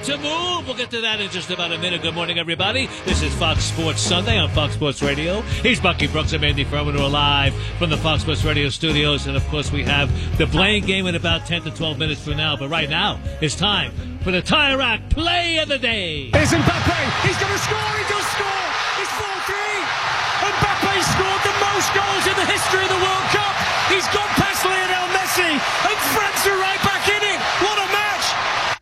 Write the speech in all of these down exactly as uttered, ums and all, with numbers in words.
to move. We'll get to that in just about a minute. Good morning, everybody. This is Fox Sports Sunday on Fox Sports Radio. He's Bucky Brooks and Andy Furman, who are live from the Fox Sports Radio studios. And, of course, we have the Blaine game in about ten to twelve minutes from now. But right now, it's time for the Tire Rack Play of the Day. Here's Mbappe. He's going to score. He does score. It's four three. Mbappe scored the most goals in the history of the World Cup. He's gone past Lionel Messi, and France are right back in it. What a match!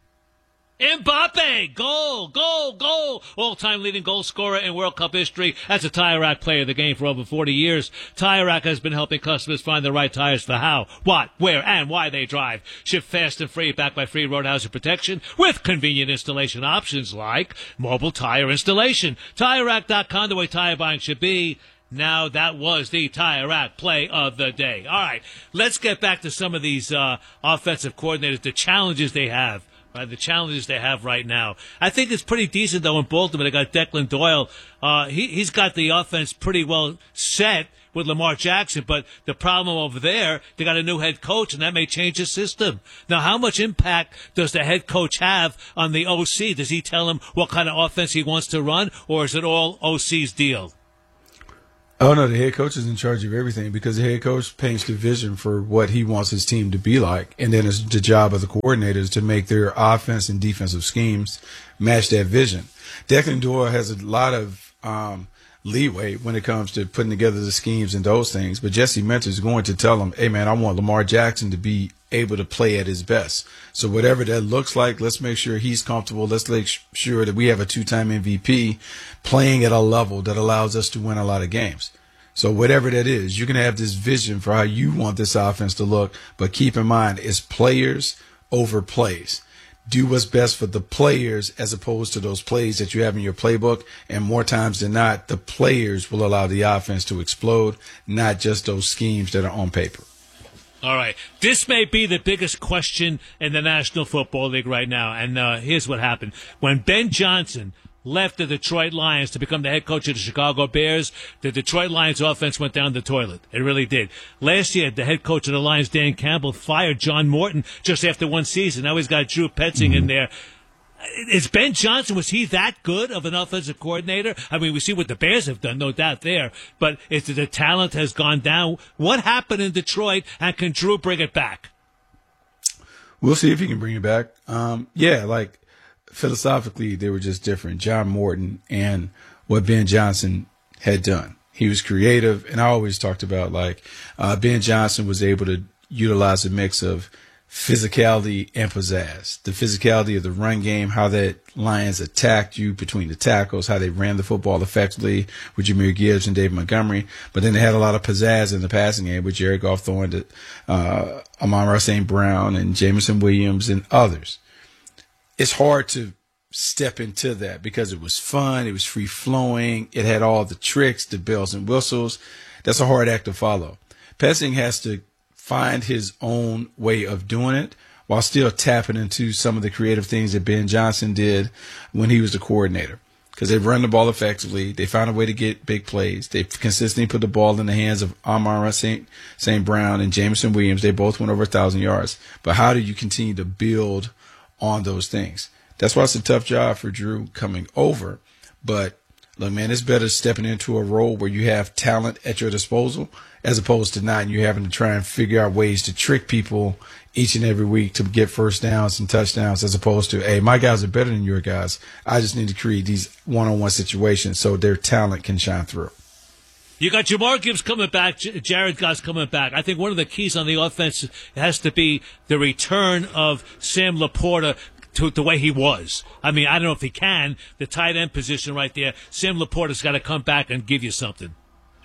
Mbappe, goal, goal, goal. All-time leading goal scorer in World Cup history. That's a Tire Rack Player of the Game for over forty years. Tire Rack has been helping customers find the right tires for how, what, where, and why they drive. Ship fast and free, backed by free road housing protection with convenient installation options like mobile tire installation. Tire Rack dot com, the way tire buying should be. Now, that was the Tire Rack Play of the Day. All right, let's get back to some of these uh, offensive coordinators, the challenges they have. Right, the challenges they have right now. I think it's pretty decent, though, in Baltimore. They got Declan Doyle. Uh, he, he's got the offense pretty well set with Lamar Jackson, but the problem over there, they got a new head coach, and that may change the system. Now, how much impact does the head coach have on the O C? Does he tell him what kind of offense he wants to run, or is it all O C's deal? Oh, no, the head coach is in charge of everything because the head coach paints the vision for what he wants his team to be like. And then it's the job of the coordinators to make their offense and defensive schemes match that vision. Declan Doyle has a lot of um, leeway when it comes to putting together the schemes and those things. But Jesse Minter is going to tell him, hey, man, I want Lamar Jackson to be able to play at his best. So whatever that looks like, let's make sure he's comfortable. Let's make sure that we have a two-time M V P playing at a level that allows us to win a lot of games. So whatever that is, you're going to have this vision for how you want this offense to look. But keep in mind, it's players over plays. Do what's best for the players as opposed to those plays that you have in your playbook. And more times than not, the players will allow the offense to explode, not just those schemes that are on paper. All right. This may be the biggest question in the National Football League right now. And uh, here's what happened. When Ben Johnson left the Detroit Lions to become the head coach of the Chicago Bears, the Detroit Lions offense went down the toilet. It really did. Last year, the head coach of the Lions, Dan Campbell, fired John Morton just after one season. Now he's got Drew Petzing mm-hmm. in there. Is Ben Johnson, was he that good of an offensive coordinator? I mean, we see what the Bears have done, no doubt there. But is it the talent has gone down? What happened in Detroit, and can Drew bring it back? We'll see if he can bring it back. Um, yeah, like philosophically, they were just different. John Morton and what Ben Johnson had done. He was creative, and I always talked about, like, uh, Ben Johnson was able to utilize a mix of physicality and pizzazz. The physicality of the run game, how that Lions attacked you between the tackles, how they ran the football effectively with Jahmyr Gibbs and David Montgomery. But then they had a lot of pizzazz in the passing game with Jared Goff throwing to uh, Amon-Ra Saint Brown and Jameson Williams and others. It's hard to step into that because it was fun. It was free flowing. It had all the tricks, the bells and whistles. That's a hard act to follow. Petzing has to find his own way of doing it while still tapping into some of the creative things that Ben Johnson did when he was the coordinator. Because they run the ball effectively. They found a way to get big plays. They consistently put the ball in the hands of Amon-Ra Saint Brown and Jameson Williams. They both went over one thousand yards. But how do you continue to build on those things? That's why it's a tough job for Drew coming over. But, look, man, it's better stepping into a role where you have talent at your disposal as opposed to not, and you're having to try and figure out ways to trick people each and every week to get first downs and touchdowns, as opposed to, hey, my guys are better than your guys. I just need to create these one-on-one situations so their talent can shine through. You got Jahmyr Gibbs coming back, J- Jared Goff coming back. I think one of the keys on the offense has to be the return of Sam Laporta to the way he was. I mean, I don't know if he can. The tight end position right there, Sam Laporta's got to come back and give you something.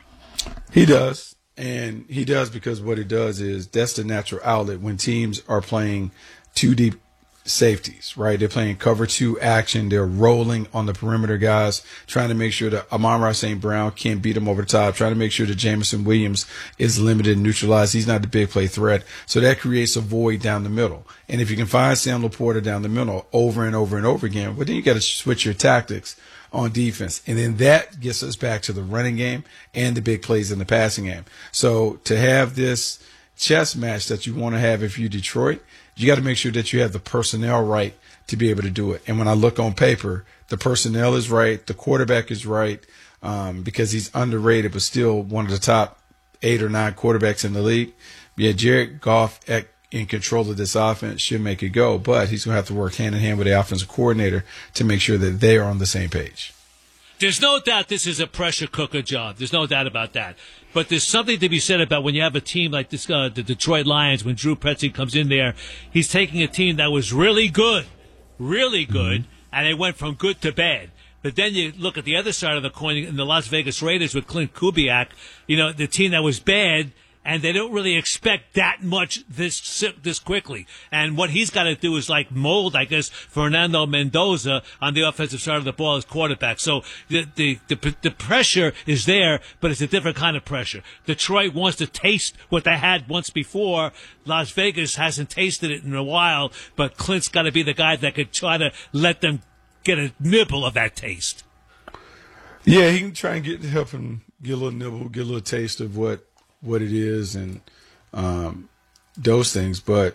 He does. And he does because what he does is that's the natural outlet when teams are playing two deep safeties, right? They're playing cover two action. They're rolling on the perimeter guys, trying to make sure that Amon-Ra Saint Brown can't beat him over the top, trying to make sure that Jameson Williams is limited and neutralized. He's not the big play threat. So that creates a void down the middle. And if you can find Sam Laporta down the middle over and over and over again, well, then you got to switch your tactics on defense. And then that gets us back to the running game and the big plays in the passing game. So to have this chess match that you want to have if you're Detroit, you got to make sure that you have the personnel right to be able to do it. And when I look on paper, the personnel is right, the quarterback is right, um, because he's underrated, but still one of the top eight or nine quarterbacks in the league. Yeah, Jared Goff at, in control of this offense should make it go, but he's going to have to work hand in hand with the offensive coordinator to make sure that they are on the same page. There's no doubt this is a pressure cooker job. There's no doubt about that. But there's something to be said about when you have a team like this, uh, the Detroit Lions, when Drew Petzing comes in there, he's taking a team that was really good, really good, mm-hmm. and it went from good to bad. But then you look at the other side of the coin in the Las Vegas Raiders with Clint Kubiak, you know, the team that was bad, and they don't really expect that much this this quickly. And what he's got to do is like mold, I guess, Fernando Mendoza on the offensive side of the ball as quarterback. So the the the, the pressure is there, but it's a different kind of pressure. Detroit wants to taste what they had once before. Las Vegas hasn't tasted it in a while, but Clint's got to be the guy that could try to let them get a nibble of that taste. Yeah, he can try and get help him get a little nibble, get a little taste of what. what it is and um, those things. But,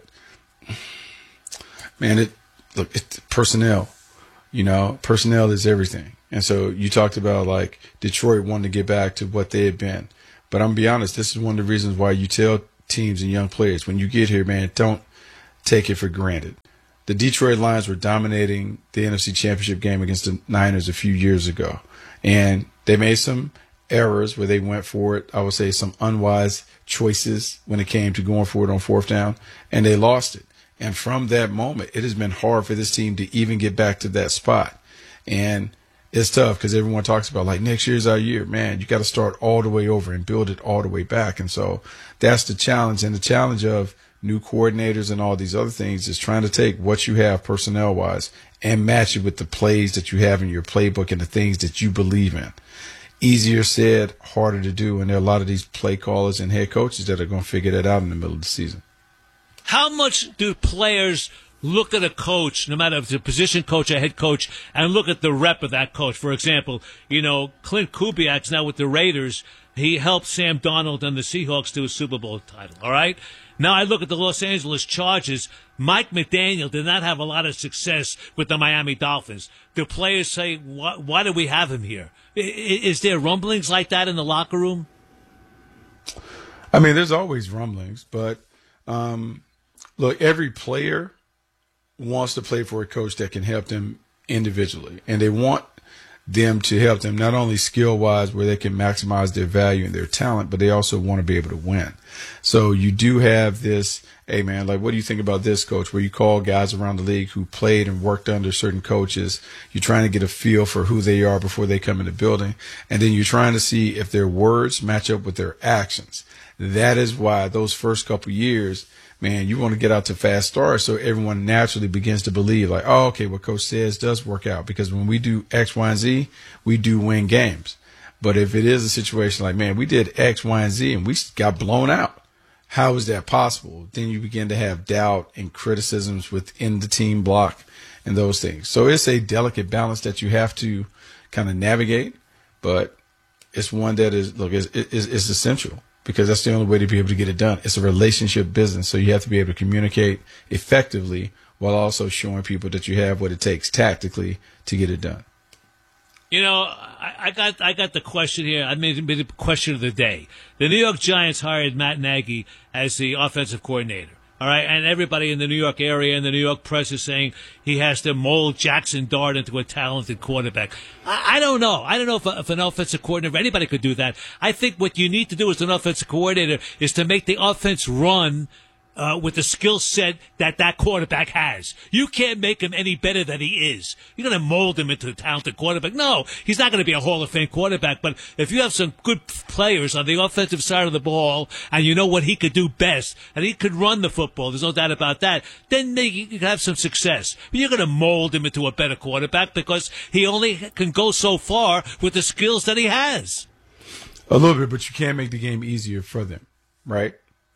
man, it look, it's personnel. You know, personnel is everything. And so you talked about, like, Detroit wanting to get back to what they had been. But I'm going to be honest, this is one of the reasons why you tell teams and young players, when you get here, man, don't take it for granted. The Detroit Lions were dominating the N F C Championship game against the Niners a few years ago. And they made some errors where they went for it. I would say some unwise choices when it came to going for it on fourth down, and they lost it. And from that moment, it has been hard for this team to even get back to that spot. And it's tough because everyone talks about, like, next year's our year. Man, you got to start all the way over and build it all the way back. And so that's the challenge. And the challenge of new coordinators and all these other things is trying to take what you have personnel-wise and match it with the plays that you have in your playbook and the things that you believe in. Easier said, harder to do, and there are a lot of these play callers and head coaches that are going to figure that out in the middle of the season. How much do players look at a coach, no matter if it's a position coach or head coach, and look at the rep of that coach? For example, you know, Clint Kubiak's now with the Raiders. He helped Sam Darnold and the Seahawks to a Super Bowl title, all right? Now I look at the Los Angeles Chargers. Mike McDaniel did not have a lot of success with the Miami Dolphins. Do players say, why, why do we have him here? Is there rumblings like that in the locker room? I mean, there's always rumblings, but um, look, every player wants to play for a coach that can help them individually, and they want them to help them not only skill-wise where they can maximize their value and their talent, but they also want to be able to win. So you do have this, hey, man, like, what do you think about this, coach, where you call guys around the league who played and worked under certain coaches. You're trying to get a feel for who they are before they come in the building, and then you're trying to see if their words match up with their actions. That is why those first couple years, man, you want to get out to fast starts so everyone naturally begins to believe, like, oh, okay, what coach says does work out, because when we do X, Y, and Z, we do win games. But if it is a situation like, man, we did X, Y, and Z and we got blown out, how is that possible? Then you begin to have doubt and criticisms within the team block and those things. So it's a delicate balance that you have to kind of navigate, but it's one that is, look, is, is, is essential, because that's the only way to be able to get it done. It's a relationship business, so you have to be able to communicate effectively while also showing people that you have what it takes tactically to get it done. You know, I, I got I got the question here. I made the question of the day. The New York Giants hired Matt Nagy as the offensive coordinator. All right, and everybody in the New York area and the New York press is saying he has to mold Jackson Dart into a talented quarterback. I, I don't know. I don't know if, if an offensive coordinator, anybody could do that. I think what you need to do as an offensive coordinator is to make the offense run Uh, with the skill set that that quarterback has. You can't make him any better than he is. You're going to mold him into a talented quarterback. No, he's not going to be a Hall of Fame quarterback, but if you have some good players on the offensive side of the ball and you know what he could do best, and he could run the football, there's no doubt about that, then maybe you can have some success. But you're going to mold him into a better quarterback because he only can go so far with the skills that he has. A little bit, but you can't make the game easier for them, right?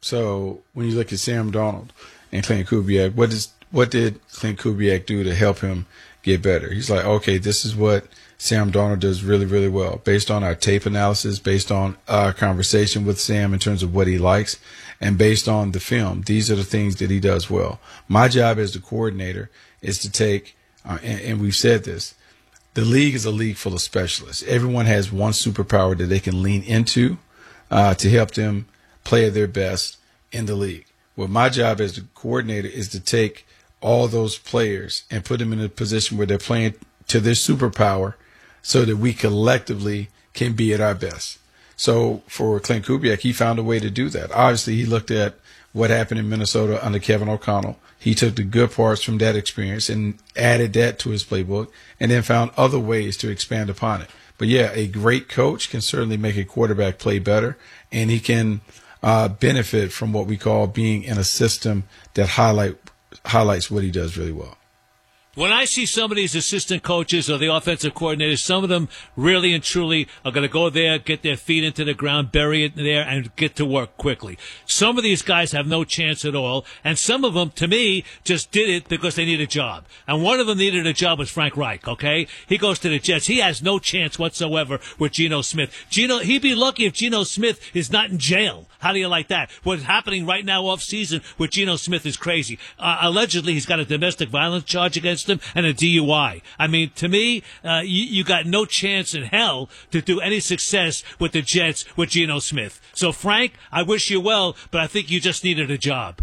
So when you look at Sam Darnold and Clint Kubiak, what does what did Clint Kubiak do to help him get better? He's like, okay, this is what Sam Darnold does really, really well, based on our tape analysis, based on our conversation with Sam in terms of what he likes. And based on the film, these are the things that he does well. My job as the coordinator is to take, uh, and, and we've said this, the league is a league full of specialists. Everyone has one superpower that they can lean into uh, to help them play at their best in the league. Well, my job as the coordinator is to take all those players and put them in a position where they're playing to their superpower so that we collectively can be at our best. So for Clint Kubiak, he found a way to do that. Obviously, he looked at what happened in Minnesota under Kevin O'Connell. He took the good parts from that experience and added that to his playbook and then found other ways to expand upon it. But yeah, a great coach can certainly make a quarterback play better, and he can uh, benefit from what we call being in a system that highlight highlights what he does really well. When I see some of these assistant coaches or the offensive coordinators, some of them really and truly are going to go there, get their feet into the ground, bury it there, and get to work quickly. Some of these guys have no chance at all, and some of them, to me, just did it because they need a job. And one of them needed a job was Frank Reich, okay? He goes to the Jets. He has no chance whatsoever with Geno Smith. Geno, he'd be lucky if Geno Smith is not in jail. How do you like that? What's happening right now off season with Geno Smith is crazy. Uh, allegedly, he's got a domestic violence charge against him and a D U I. I mean, to me, uh, you, you got no chance in hell to do any success with the Jets with Geno Smith. So, Frank, I wish you well, but I think you just needed a job.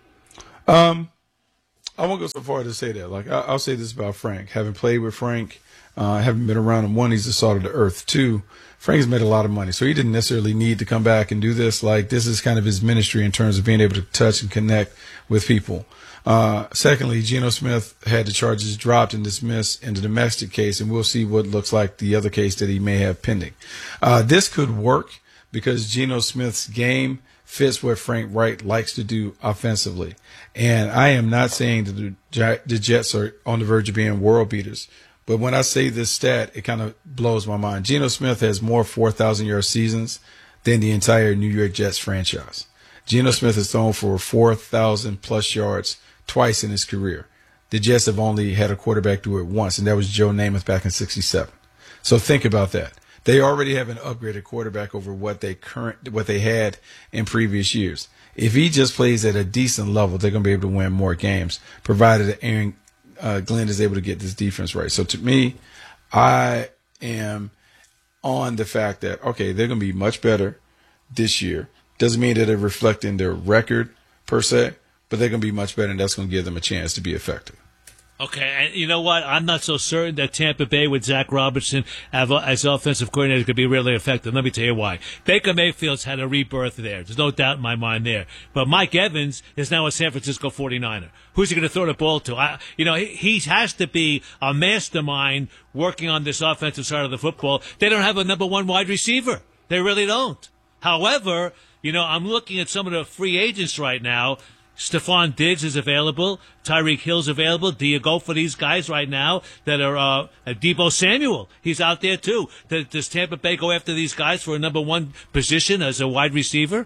Um, I won't go so far to say that. Like, I, I'll say this about Frank. Having played with Frank, uh, having been around him, one, he's the salt of the earth. Two, Frank's made a lot of money, so he didn't necessarily need to come back and do this. Like, this is kind of his ministry in terms of being able to touch and connect with people. Uh, secondly, Geno Smith had the charges dropped and dismissed in the domestic case, and we'll see what looks like the other case that he may have pending. Uh, this could work because Geno Smith's game fits what Frank Reich likes to do offensively. And I am not saying that the, the Jets are on the verge of being world beaters. But when I say this stat, it kind of blows my mind. Geno Smith has more four thousand yard seasons than the entire New York Jets franchise. Geno Smith has thrown for four thousand plus yards twice in his career. The Jets have only had a quarterback do it once, and that was Joe Namath back in sixty-seven. So think about that. They already have an upgraded quarterback over what they current what they had in previous years. If he just plays at a decent level, they're going to be able to win more games, provided that Aaron Uh, Glenn is able to get this defense right. So to me, I am on the fact that, okay, they're going to be much better this year. Doesn't mean that they're reflecting their record per se, but they're going to be much better, and that's going to give them a chance to be effective. Okay, and you know what? I'm not so certain that Tampa Bay with Zach Robinson as offensive coordinator could be really effective. Let me tell you why. Baker Mayfield's had a rebirth there. There's no doubt in my mind there. But Mike Evans is now a San Francisco forty-niner. Who's he going to throw the ball to? I, you know, he, he has to be a mastermind working on this offensive side of the football. They don't have a number one wide receiver. They really don't. However, you know, I'm looking at some of the free agents right now. Stephon Diggs is available. Tyreek Hill's available. Do you go for these guys right now that are uh, Deebo Samuel? He's out there too. Does, does Tampa Bay go after these guys for a number one position as a wide receiver?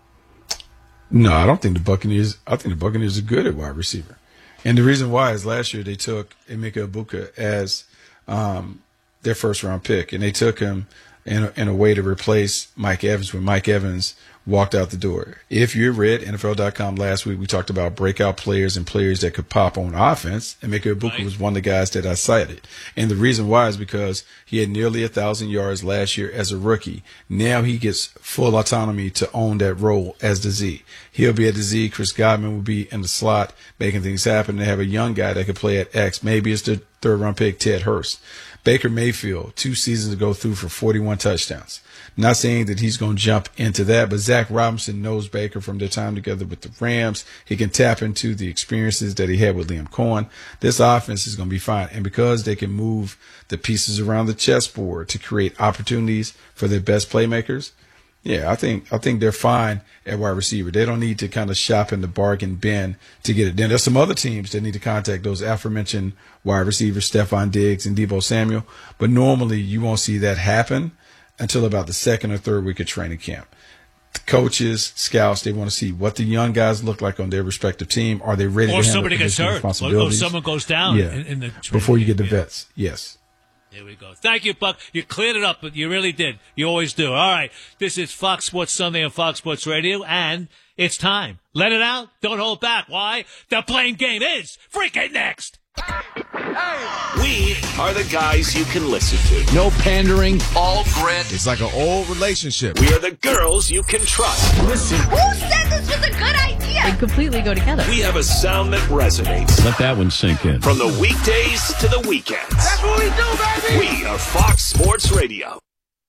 No, I don't think the Buccaneers. I think the Buccaneers are good at wide receiver, and the reason why is last year they took Emeka Egbuka as um, their first round pick, and they took him in a, in a way to replace Mike Evans when Mike Evans walked out the door. If you read N F L dot com last week, we talked about breakout players and players that could pop on offense, and Emeka Egbuka right. was one of the guys that I cited. And the reason why is because he had nearly a thousand yards last year as a rookie. Now he gets full autonomy to own that role as the Z. He'll be at the Z. Chris Godwin will be in the slot, making things happen. They have a young guy that could play at X. Maybe it's the third round pick, Ted Hurst. Baker Mayfield, two seasons ago, threw for forty-one touchdowns. Not saying that he's going to jump into that, but Zach Robinson knows Baker from their time together with the Rams. He can tap into the experiences that he had with Liam Cohen. This offense is going to be fine. And because they can move the pieces around the chessboard to create opportunities for their best playmakers, yeah, I think I think they're fine at wide receiver. They don't need to kind of shop in the bargain bin to get it done. There's some other teams that need to contact those aforementioned wide receivers, Stephon Diggs and Deebo Samuel. But normally you won't see that happen until about the second or third week of training camp. The coaches, scouts, they want to see what the young guys look like on their respective team. Are they ready or to handle somebody gets hurt, or, or someone goes down yeah. in, in the before you get the yeah. vets. Yes. There we go. Thank you, Buck. You cleared it up, but you really did. You always do. All right. This is Fox Sports Sunday on Fox Sports Radio, and It's time. Let it out. Don't hold back. Why? The playing game is freaking next. We are the guys you can listen to. No pandering. All grit. It's like an old relationship. We are the girls you can trust. Listen. Who said this was a good idea? They completely go together. We have a sound that resonates. Let that one sink in. From the weekdays to the weekends. That's what we do, baby! We are Fox Sports Radio.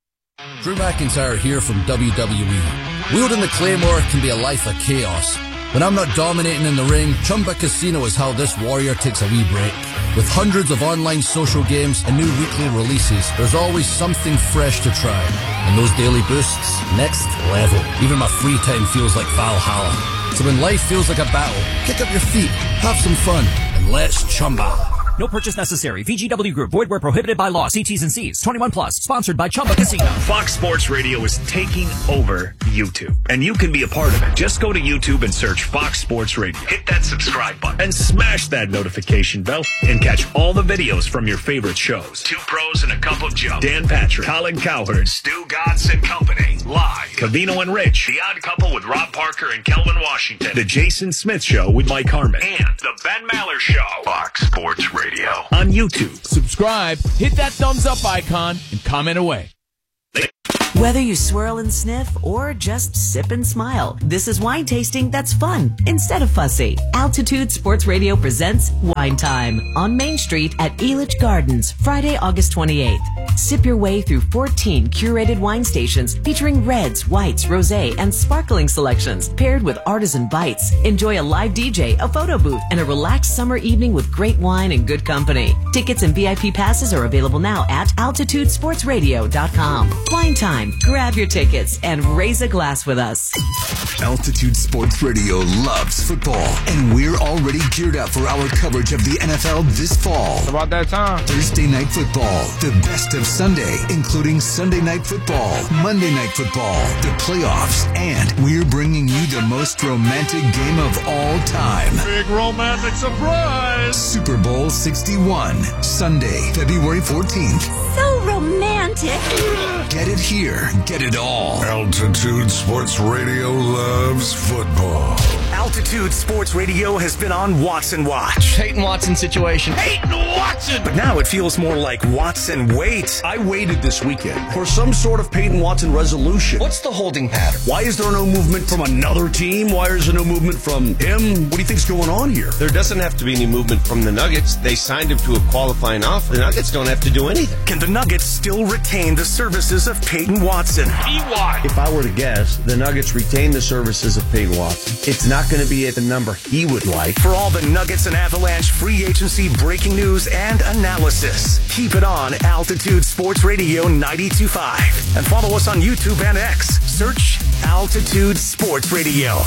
Drew McIntyre here from W W E. Wielding the Claymore can be a life of chaos. When I'm not dominating in the ring, Chumba Casino is how this warrior takes a wee break. With hundreds of online social games and new weekly releases, there's always something fresh to try. And those daily boosts, next level. Even my free time feels like Valhalla. So when life feels like a battle, kick up your feet, have some fun, and let's Chumba. No purchase necessary. V G W Group. Void where prohibited by law. See T's and C's. twenty-one plus. Sponsored by Chumba Casino. Fox Sports Radio is taking over YouTube, and you can be a part of it. Just go to YouTube and search Fox Sports Radio. Hit that subscribe button and smash that notification bell and catch all the videos from your favorite shows. Two Pros and a Cup of Joe. Dan Patrick, Colin Cowherd, Stu Gatz and Company. Live. Cavino and Rich. The Odd Couple with Rob Parker and Kelvin Washington. The Jason Smith Show with Mike Harmon. And The Ben Maller Show. Fox Sports Radio. On YouTube. Subscribe, hit that thumbs up icon, and comment away. Whether you swirl and sniff or just sip and smile, this is wine tasting that's fun instead of fussy. Altitude Sports Radio presents Wine Time on Main Street at Elitch Gardens, Friday, August twenty-eighth. Sip your way through fourteen curated wine stations featuring reds, whites, rosé, and sparkling selections paired with artisan bites. Enjoy a live D J, a photo booth, and a relaxed summer evening with great wine and good company. Tickets and V I P passes are available now at altitude sports radio dot com. Wine Time. Grab your tickets and raise a glass with us. Altitude Sports Radio loves football, and we're already geared up for our coverage of the N F L this fall. It's about that time. Thursday Night Football, the best of Sunday, including Sunday Night Football, Monday Night Football, the playoffs, and we're bringing you the most romantic game of all time. Big romantic surprise! Super Bowl sixty-one, Sunday, February fourteenth. So romantic. Get it here. Get it all. Altitude Sports Radio loves football. Altitude Sports Radio has been on Watson Watch. Peyton Watson situation. Peyton Watson! But now it feels more like Watson Wait. I waited this weekend for some sort of Peyton Watson resolution. What's the holding pattern? Why is there no movement from another team? Why is there no movement from him? What do you think's going on here? There doesn't have to be any movement from the Nuggets. They signed him to a qualifying offer. The Nuggets don't have to do anything. Can the Nuggets still retain the services of Peyton Watson? P Y. If I were to guess, the Nuggets retain the services of Peyton Watson. It's not going to be at the number he would like. For all the Nuggets and Avalanche free agency breaking news and analysis, keep it on Altitude Sports Radio ninety-two point five. And follow us on YouTube and X. Search Altitude Sports Radio.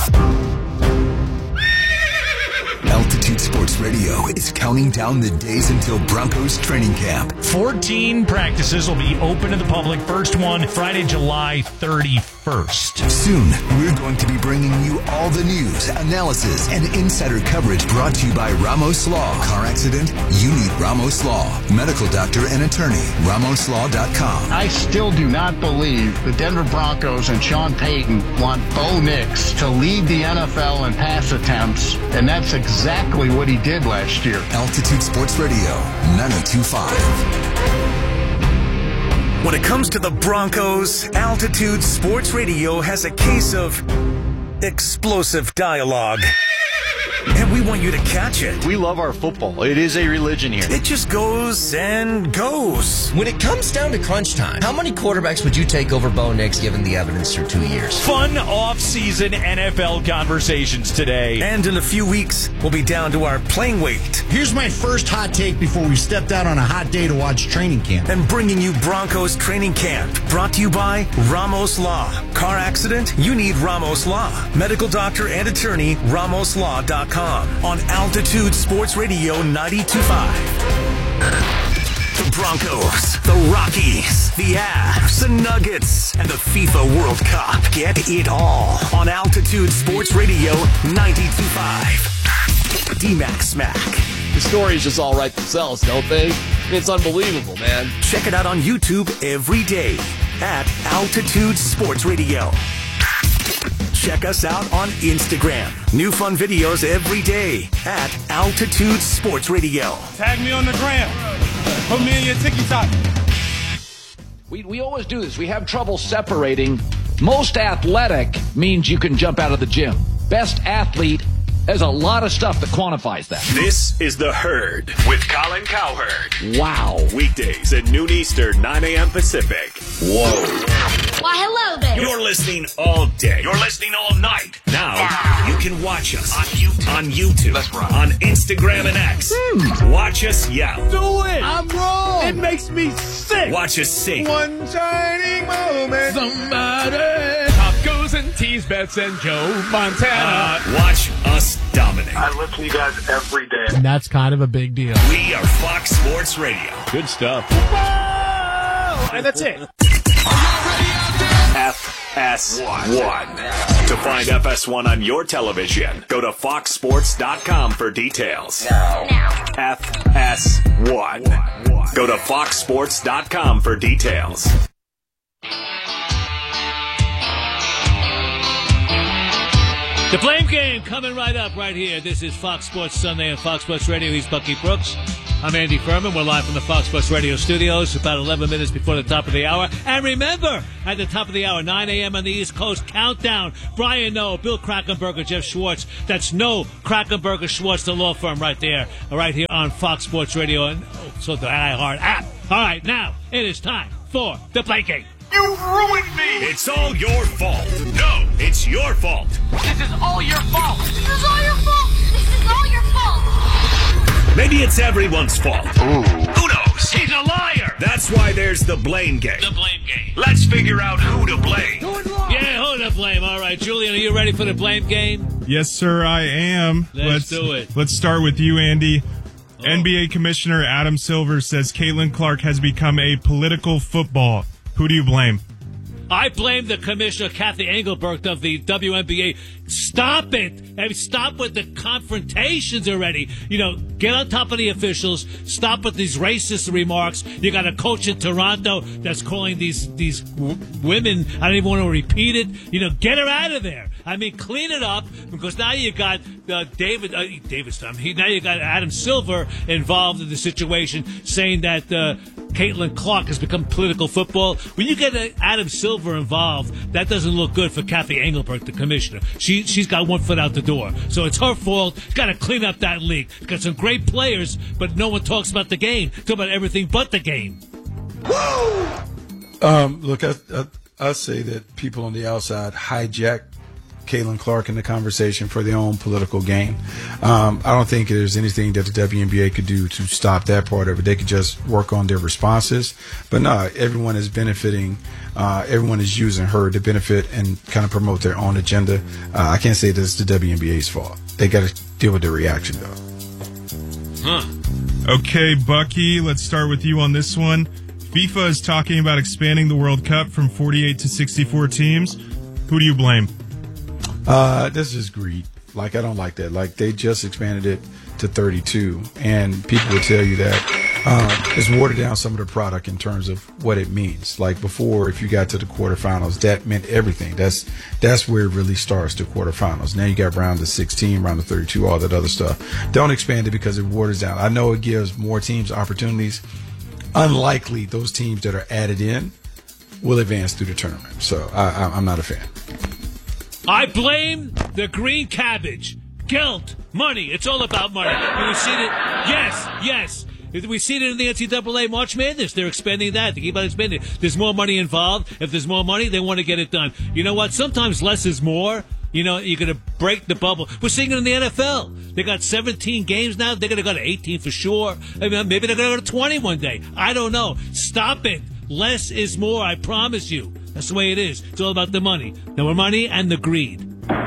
Altitude Sports Radio is counting down the days until Broncos training camp. fourteen practices will be open to the public. First one, Friday, July thirty-first. Soon, we're going to be bringing you all the news, analysis, and insider coverage brought to you by Ramos Law. Car accident? You need Ramos Law. Medical doctor and attorney. Ramos Law dot com. I still do not believe the Denver Broncos and Sean Payton want Bo Nix to lead the N F L in pass attempts, and that's exactly what he did last year. Altitude Sports Radio, ninety-two point five. When it comes to the Broncos, Altitude Sports Radio has a case of explosive dialogue. And we want you to catch it. We love our football. It is a religion here. It just goes and goes. When it comes down to crunch time, how many quarterbacks would you take over Bo Nix given the evidence through two years? Fun off-season N F L conversations today. And in a few weeks, we'll be down to our playing weight. Here's my first hot take before we stepped out on a hot day to watch training camp. And bringing you Broncos training camp. Brought to you by Ramos Law. Car accident? You need Ramos Law. Medical doctor and attorney, Ramos Law dot com. On Altitude Sports Radio ninety-two point five. The Broncos, the Rockies, the Avs, the Nuggets, and the FIFA World Cup. Get it all on Altitude Sports Radio ninety-two point five. D-Mac Smack. The stories just all write themselves, don't they? It's unbelievable, man. Check it out on YouTube every day at Altitude Sports Radio. check us out on Instagram. New fun videos every day at Altitude Sports Radio. Tag me on the gram. Put me in your TikTok. We, we always do this. We have trouble separating. Most athletic means you can jump out of the gym. Best athlete, there's a lot of stuff that quantifies that. This is The Herd with Colin Cowherd. Wow. Weekdays at noon Eastern, nine a.m. Pacific. Whoa. Why, hello there. You're listening all day. You're listening all night. Now, you can watch us on YouTube. On YouTube. That's right. On Instagram and X. Hmm. Watch us yell. Do it. I'm wrong. It makes me sick. Watch us sing. One shining moment. Somebody. Top goes and tease bets and Joe Montana. Uh, watch us dominate. I listen to you guys every day. And that's kind of a big deal. We are Fox Sports Radio. Good stuff. Whoa! And that's it. F S one. To find F S one on your television, go to fox sports dot com for details. Now. F S one. Go to fox sports dot com for details. The Blame Game coming right up right here. This is Fox Sports Sunday on Fox Sports Radio. He's Bucky Brooks. I'm Andy Furman. We're live from the Fox Sports Radio studios about eleven minutes before the top of the hour. And remember, at the top of the hour, nine a.m. on the East Coast, countdown. Brian Noe, Bill Krakenberger, Jeff Schwartz. That's Noe, Krakenberger, Schwartz, the law firm right there, right here on Fox Sports Radio and also the iHeart app. All right, now it is time for the Blame Game. You ruined me! It's all your fault. No, it's your fault. This is all your fault. This is all your fault. This is all your fault. Maybe it's everyone's fault. Ooh. Who knows? He's a liar. That's why there's the Blame Game. The Blame Game. Let's figure out who to blame. Yeah, who to blame. All right, Julian, are you ready for the Blame Game? Yes, sir, I am. Let's, let's do it. Let's start with you, Andy. Oh. N B A Commissioner Adam Silver says Caitlin Clark has become a political football. Who do you blame? I blame the commissioner, Kathy Engelbert of the W N B A. Stop it. I mean, stop with the confrontations already. You know, get on top of the officials. Stop with these racist remarks. You got a coach in Toronto that's calling these these w- women. I don't even want to repeat it. You know, get her out of there. I mean, clean it up, because now you got uh, David, uh, David, I mean, now you got Adam Silver involved in the situation, saying that uh, Caitlin Clark has become political football. When you get uh, Adam Silver involved, that doesn't look good for Kathy Engelbert, the commissioner. She she's got one foot out the door, so it's her fault. Got to clean up that league. It's got some great players, but no one talks about the game. Talk about everything but the game. Woo! Um, look, I, I, I say that people on the outside hijack Caitlin Clark in the conversation for their own political gain. Um, I don't think there's anything that the W N B A could do to stop that part of it. They could just work on their responses. But no, everyone is benefiting. Uh, everyone is using her to benefit and kind of promote their own agenda. Uh, I can't say this is the W N B A's fault. They got to deal with their reaction, though. Huh. Okay, Bucky, let's start with you on this one. FIFA is talking about expanding the World Cup from forty-eight to sixty-four teams. Who do you blame? Uh, this is greed. Like, I don't like that. Like, they just expanded it to thirty-two, and people would tell you that uh, it's watered down some of the product in terms of what it means. Like, before, if you got to the quarterfinals, that meant everything. That's that's where it really starts, the quarterfinals. Now you got round of sixteen, round of thirty-two, all that other stuff. Don't expand it because it waters down. I know it gives more teams opportunities. Unlikely those teams that are added in will advance through the tournament. So I, I, I'm not a fan. I blame the green cabbage. Guilt, money. It's all about money. And we see it. Yes, yes. We see it in the N C double A March Madness. They're expanding that. They keep on expanding. There's more money involved. If there's more money, they want to get it done. You know what? Sometimes less is more. You know, you're going to break the bubble. We're seeing it in the N F L. They got seventeen games now. They're going to go to eighteen for sure. I mean, maybe they're going to go to twenty one day. I don't know. Stop it. Less is more. I promise you. That's the way it is. It's all about the money. The money and the greed.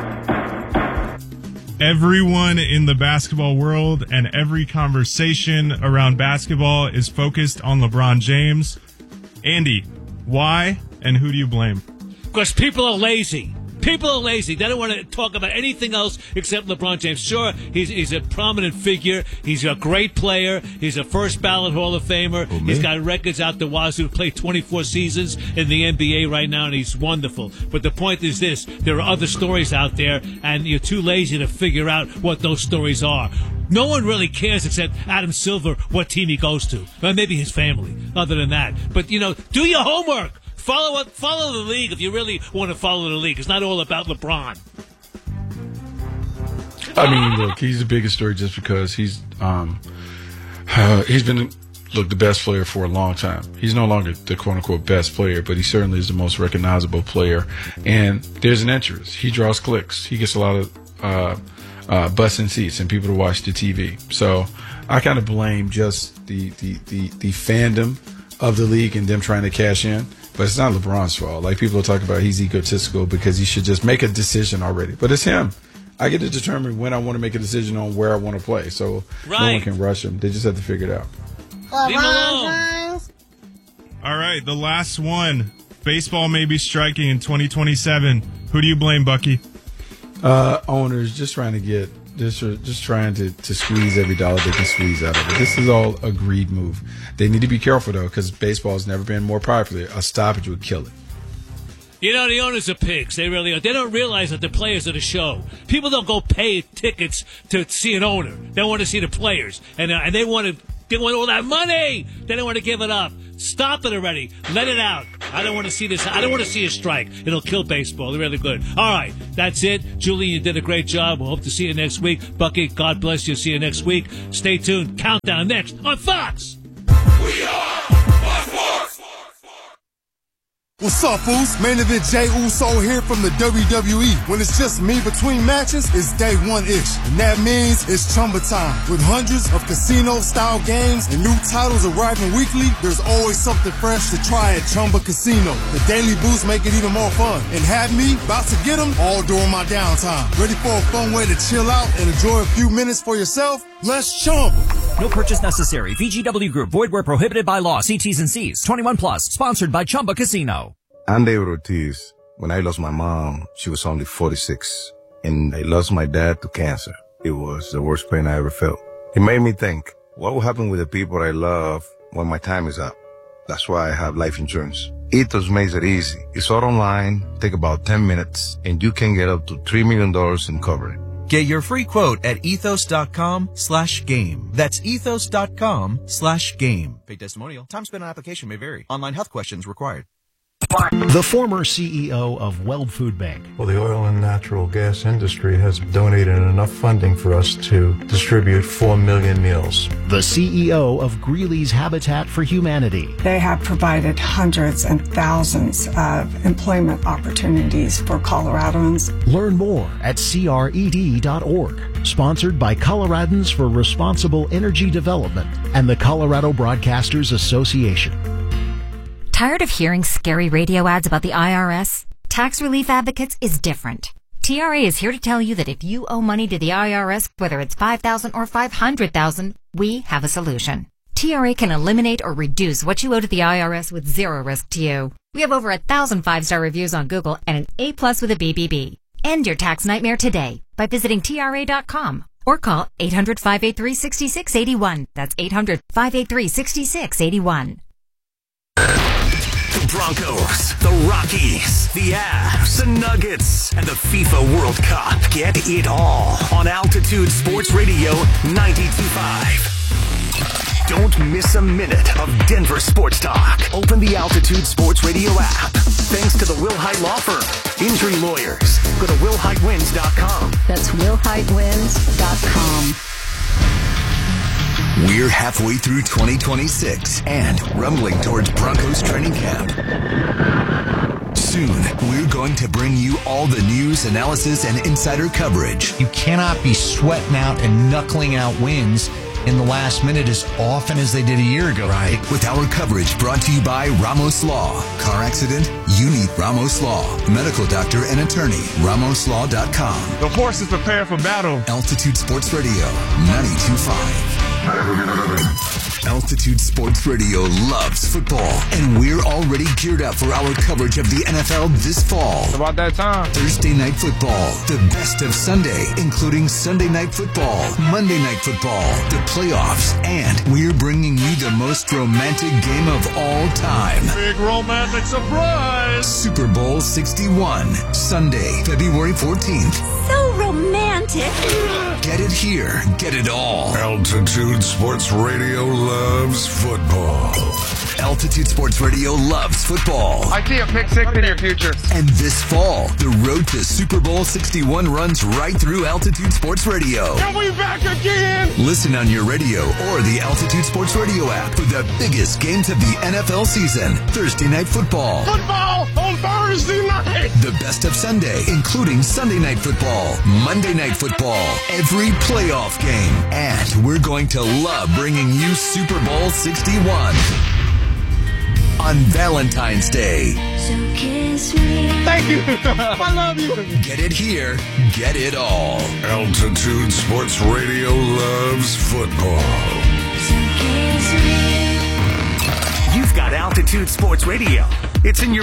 Everyone in the basketball world and every conversation around basketball is focused on LeBron James. Andy, why and who do you blame? Because people are lazy. People are lazy. They don't want to talk about anything else except LeBron James. Sure, he's he's a prominent figure. He's a great player. He's a first ballot Hall of Famer. Oh, he's got records out the wazoo. Played twenty-four seasons in the N B A right now, and he's wonderful. But the point is this: there are other stories out there, and you're too lazy to figure out what those stories are. No one really cares except Adam Silver what team he goes to. Well, maybe his family. Other than that, but you know, do your homework. Follow up, follow the league if you really want to follow the league. It's not all about LeBron. I mean, look, he's the biggest story just because he's um, uh, he's been look the best player for a long time. He's no longer the quote unquote best player, but he certainly is the most recognizable player. And there's an interest. He draws clicks. He gets a lot of uh, uh, butts and seats and people to watch the T V. So I kind of blame just the the the, the fandom of the league and them trying to cash in. But it's not LeBron's fault. Like, people are talking about he's egotistical because he should just make a decision already. But it's him. I get to determine when I want to make a decision on where I want to play. So right. No one can rush him. They just have to figure it out. Leave him alone. All right, the last one. Baseball may be striking in twenty twenty-seven. Who do you blame, Bucky? Uh, owners just trying to get Just, just trying to, to squeeze every dollar they can squeeze out of it. This is all a greed move. They need to be careful, though, because baseball has never been more popular. A stoppage would kill it. You know, the owners are pigs. They really are. They don't realize that the players are the show. People don't go pay tickets to see an owner. They want to see the players. And, uh, and they want to they want all that money. They don't want to give it up. Stop it already. Let it out. I don't want to see this. I don't want to see a strike. It'll kill baseball. They're really good. All right. That's it. Julie, you did a great job. We'll hope to see you next week. Bucky, God bless you. See you next week. Stay tuned. Countdown next on Fox. We are Fox Sports. What's up, fools? Main event Jey Uso here from the W W E. When it's just me between matches, it's day one-ish. And that means it's Chumba time. With hundreds of casino-style games and new titles arriving weekly, there's always something fresh to try at Chumba Casino. The daily boosts make it even more fun. And have me about to get them all during my downtime. Ready for a fun way to chill out and enjoy a few minutes for yourself? Let's Chumba. No purchase necessary. V G W Group. Void where prohibited by law. See T's and C's. twenty-one plus. Sponsored by Chumba Casino. I'm David Ortiz. When I lost my mom, she was only forty-six. And I lost my dad to cancer. It was the worst pain I ever felt. It made me think, what will happen with the people I love when my time is up? That's why I have life insurance. Ethos makes it easy. It's all online, take about ten minutes, and you can get up to three million dollars in coverage. Get your free quote at ethos.com slash game. That's ethos.com slash game. Paid testimonial. Time spent on application may vary. Online health questions required. The former C E O of Weld Food Bank. Well, the oil and natural gas industry has donated enough funding for us to distribute four million meals. The C E O of Greeley's Habitat for Humanity. They have provided hundreds and thousands of employment opportunities for Coloradans. Learn more at C R E D dot org. Sponsored by Coloradans for Responsible Energy Development and the Colorado Broadcasters Association. Tired of hearing scary radio ads about the I R S? Tax Relief Advocates is different. T R A is here to tell you that if you owe money to the I R S, whether it's five thousand dollars or five hundred thousand dollars, we have a solution. T R A can eliminate or reduce what you owe to the I R S with zero risk to you. We have over a thousand five-star reviews on Google and an A plus with a B B B. End your tax nightmare today by visiting T R A dot com or call eight hundred, five eight three, six six eight one. That's eight hundred, five eight three, six six eight one. The Broncos, the Rockies, the Avs, the Nuggets, and the FIFA World Cup. Get it all on Altitude Sports Radio ninety-two point five. Don't miss a minute of Denver sports talk. Open the Altitude Sports Radio app. Thanks to the Wilhite Law Firm. Injury lawyers. Go to will hite wins dot com. That's will hite wins dot com. We're halfway through twenty twenty-six and rumbling towards Broncos training camp. Soon, we're going to bring you all the news, analysis, and insider coverage. You cannot be sweating out and knuckling out wins in the last minute as often as they did a year ago. Right. With our coverage brought to you by Ramos Law. Car accident? You need Ramos Law. Medical doctor and attorney. Ramos Law dot com. The horses prepare for battle. Altitude Sports Radio ninety-two point five. Altitude Sports Radio loves football, and we're already geared up for our coverage of the N F L this fall. It's about that time. Thursday Night Football, the best of Sunday, including Sunday Night Football, Monday Night Football, the playoffs, and we're bringing you the most romantic game of all time. Big romantic surprise. Super Bowl sixty-one, Sunday, February fourteenth. So romantic. Get it here, get it all. Altitude Sports Radio loves football. Altitude Sports Radio loves football. I see a pick six in your future. And this fall, the road to Super Bowl sixty-one runs right through Altitude Sports Radio. Are we back again? Listen on your radio or the Altitude Sports Radio app for the biggest games of the N F L season. Thursday Night Football. Football on Thursday night. The best of Sunday, including Sunday Night Football, Monday Night Football, every playoff game. And we're going to love bringing you Super Bowl sixty-one on Valentine's Day. So kiss me. Thank you. I love you. Get it here, get it all. Altitude Sports Radio loves football. So kiss me. You've got Altitude Sports Radio. It's in your